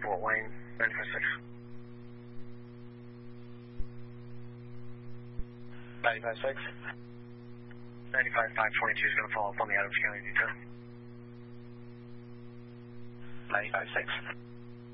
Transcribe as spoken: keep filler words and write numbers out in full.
Fort Wayne, ninety-five six. ninety-five six. ninety-five five twenty-two is going to follow up on the Adams County detail. ninety-five six.